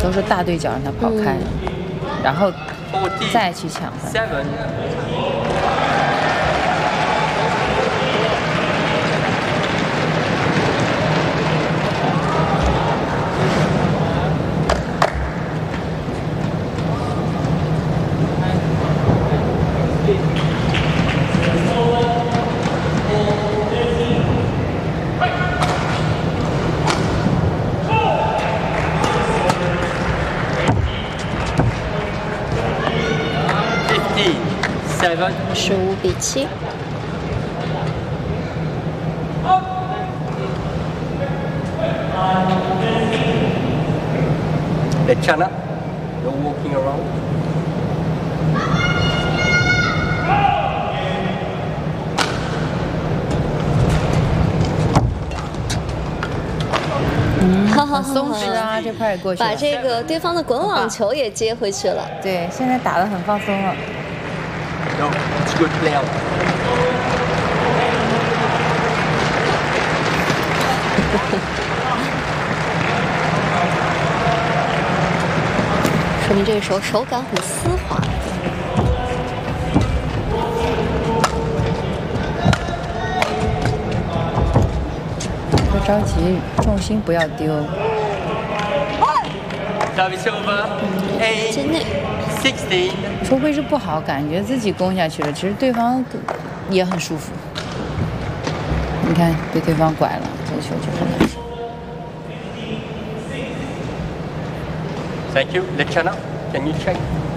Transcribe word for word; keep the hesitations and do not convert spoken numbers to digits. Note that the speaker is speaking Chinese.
都是大对角让他跑开，嗯、然后再去抢分。 十五比七。 Lechana, no walking around. 嗯，很松弛啊，这拍也过去了。 把这个对方的滚网球也接回去了。 对，现在打得很放松了。 No, it's good play out. 说明这个手手感很丝滑。 不着急，重心不要丢。 Service over. Eight. 之内。 Sixteen. 说位置不好，感觉自己攻下去了，其实对方也很舒服。你看，被对方拐了，这个球就是难受。 Thank you, Lechana. Can you check?